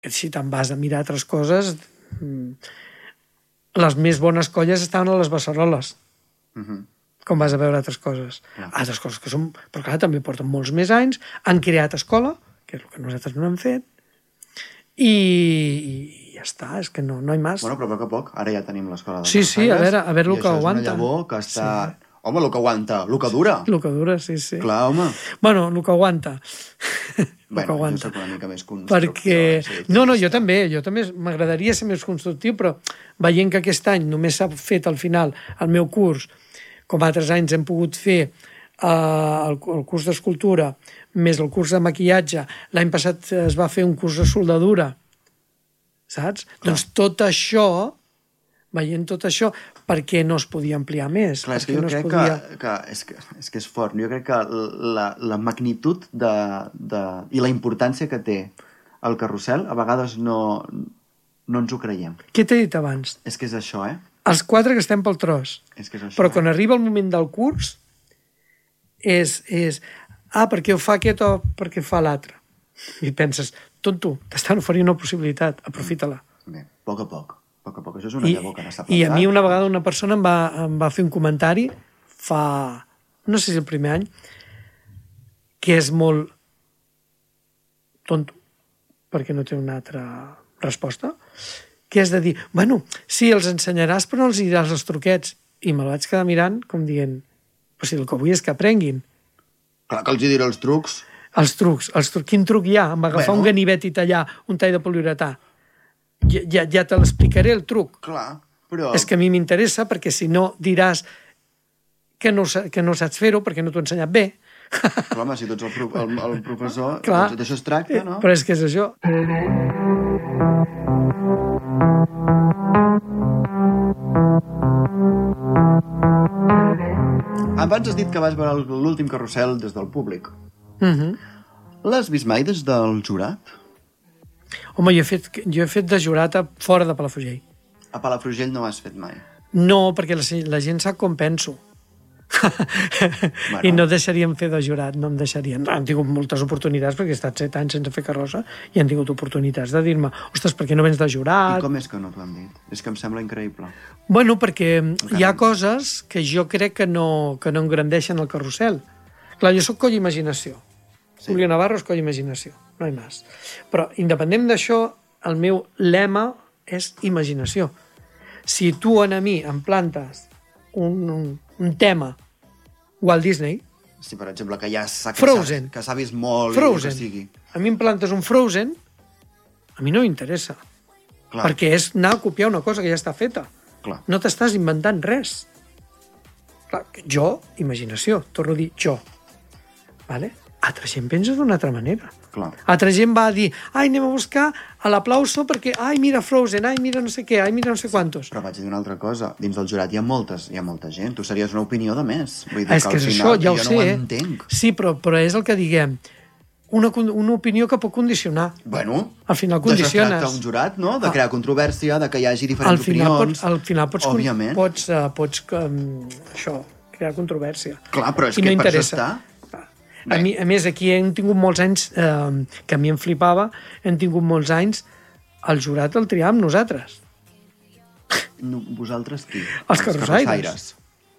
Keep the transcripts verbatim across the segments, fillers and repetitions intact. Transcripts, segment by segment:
Si te'n vas a mirar altres coses, les més bones colles estaven a les Beceroles. Uh-huh. Com vas a veure altres coses. Clar. Altres coses que són... Però clar, també porten molts més anys, han creat escola, que és el que nosaltres no hem fet, i, i ja està, és que no, no hi més. Bueno, però a poc a poc, ara ja tenim l'escola de Sí, sí, a veure, a veure el que aguanta. I això és una llavor que està... Sí. Home, el que aguanta, el que dura. El que dura, sí, sí. Clar, home. Bueno, el que aguanta. el bueno, que aguanta. jo soc una mica més constructiu. Perquè... Sí, no, no, jo també, jo també m'agradaria ser més constructiu, però veient que aquest any només s'ha fet al final el meu curs, com altres anys hem pogut fer eh, el, el curs d'escultura, més el curs de maquillatge, l'any passat es va fer un curs de soldadura, saps? Clar. Doncs tot això, veient tot això, per què no es podia ampliar més? Clar, és que jo no crec podia... que, que, és que és que és fort. Jo crec que la, la magnitud de, de, i la importància que té el carrusel, a vegades no, no ens ho creiem. Què t'he dit abans? És que és això, eh? Els quatre que estem pel tros. És que és això, però quan eh? arriba el moment del curs, és, és ah, perquè ho fa aquest o perquè fa l'altre. I penses, tonto, t'estan oferint una possibilitat, aprofita-la. Bé, a poc a poc. A poc a poc. Això és una I, llavor que n'està plantat. I a mi una vegada una persona em va, em va fer un comentari fa, no sé si el primer any, que és molt tonto, perquè no té una altra resposta, que és de dir, bueno, sí, els ensenyaràs però no els diràs els truquets. I me'l vaig quedar mirant com dient, però si el que vull és que aprenguin. Clar que els hi diré els trucs. Els trucs, els trucs. Quin truc hi ha? Em va agafar bueno. un ganivet i tallar un tall de poliuretà. Ja, ja, ja te l'explicaré, el truc. Clar, però... És que a mi m'interessa, perquè si no diràs que no, que no saps fer-ho perquè no t'ho he ensenyat bé. Clar, home, si tu ets el, el, el professor, clar, doncs d'això es tracta, no? Però és que és això. Abans has dit que vas veure l'últim carrusel des del públic. Uh-huh. L'has vist mai des del jurat? Home, jo he fet, jo he fet de jurat a fora de Palafrugell. A Palafrugell no ho has fet mai? No, perquè la, la gent sap com penso. Bueno. I no deixarien fer de jurat, no em deixarien. Han tingut moltes oportunitats, perquè he estat set anys sense fer carrossa, i han tingut oportunitats de dir-me, ostres, per què no vens de jurat? I com és que no t'ho han dit? És que em sembla increïble. Bueno, perquè hi ha coses que jo crec que no, que no engrandeixen el carrusel. Clar, jo soc coll imaginació. Sí. Julio Navarro és coll imaginació, no hi més. Però, independent d'això, el meu lema és imaginació. Si tu a mi em plantes un, un, un tema Walt Disney... Sí, per exemple, que ja s'ha Frozen. que s'ha vist molt Frozen. que sigui. A mi em plantes un Frozen, a mi no m'interessa. Perquè és anar a copiar una cosa que ja està feta. Clar. No t'estàs inventant res. Clar, jo, imaginació, torno a dir jo. Vale? Altra gent pensa d'una altra manera. Clar. Altra gent va dir, ai, anem a buscar a l'aplauso perquè, ai, mira Frozen, ai, mira no sé què, ai, mira no sé quantos. Però vaig dir una altra cosa. Dins del jurat hi ha moltes, hi ha molta gent. Tu series una opinió de més. Vull dir ah, és que, que és al això, final ja ho jo sé. no ho entenc. Sí, però, però és el que diguem. Una, una opinió que pot condicionar. Bueno, al final condiciones. D'això es tracta un jurat, no? De crear controvèrsia, de que hi hagi diferents al final opinions. Pots, al final pots, òbviament. pots, uh, pots um, això, crear controvèrsia. Clar, però és I que no per interessa. això està... A, mi, a més, aquí hem tingut molts anys, eh, que a mi em flipava, hem tingut molts anys el jurat el triàvem nosaltres. No, vosaltres qui? Els carrossaires.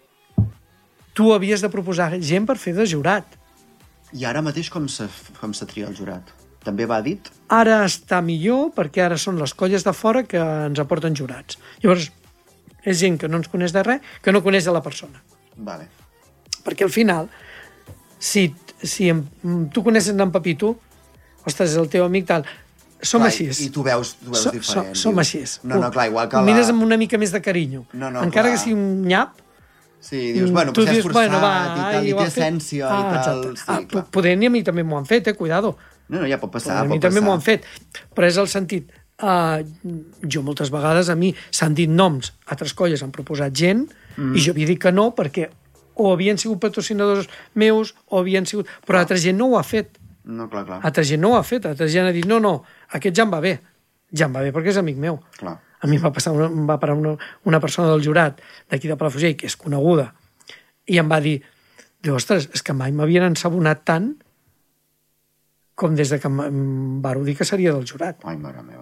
Tu havies de proposar gent per fer de jurat. I ara mateix com se, com se tria el jurat? També va dit? Ara està millor perquè ara són les colles de fora que ens aporten jurats. Llavors, és gent que no ens coneix de res, que no coneix de la persona. Vale. Perquè al final, si, si em, tu coneixes en Pepito, ostres, és el teu amic tal, som clar, així. I tu veus, tu veus so, diferent. So, som dius, així. No, no, clar, igual que la... Mires amb una mica més de carinyo. No, no, encara clar. que sigui un nyap, sí, dius, bueno, tu potser dius, és forçat bueno, va, i tal, i té essència ah, i tal. Sí, ah, clar. Poder ni a mi també m'ho han fet, eh, cuidado. No, no, ja pot passar, a mi pot també passar. m'ho han fet. Però és el sentit, uh, jo moltes vegades a mi s'han dit noms, altres colles han proposat gent, mm. i jo havia dit que no, perquè o havien sigut patrocinadors meus, o havien sigut... Però altra gent no ho ha fet. No, clar, clar. Altra gent no ho ha fet, altra gent ha dit, no, no, aquest ja em va bé. Ja em va bé perquè és amic meu. Clar. A mi em va, passar una, em va parar una, una persona del jurat d'aquí de Palafrugell, que és coneguda, i em va dir, diu, ostres, és que mai m'havien ensabonat tant com des de que em varo dir que seria del jurat. Ai, mare meva.